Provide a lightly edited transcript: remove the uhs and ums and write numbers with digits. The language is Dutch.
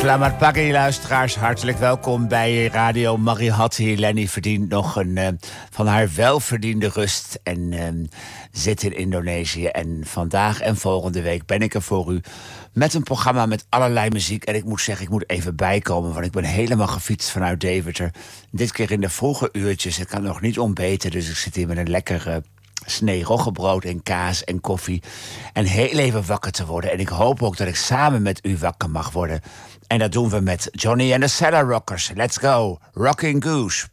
Selamat pagi, luisteraars. Hartelijk welkom bij Radio Marihatti. Lenny verdient nog van haar welverdiende rust en zit in Indonesië. En vandaag en volgende week ben ik er voor u met een programma met allerlei muziek. En ik moet zeggen, ik moet even bijkomen, want ik ben helemaal gefietst vanuit Deventer. Dit keer in de vroege uurtjes. Ik kan nog niet ontbeten, dus ik zit hier met een lekker snee roggebrood en kaas en koffie. En heel even wakker te worden. En ik hoop ook dat ik samen met u wakker mag worden. En dat doen we met Johnny and the Cellar Rockers. Let's go. Rocking Goose.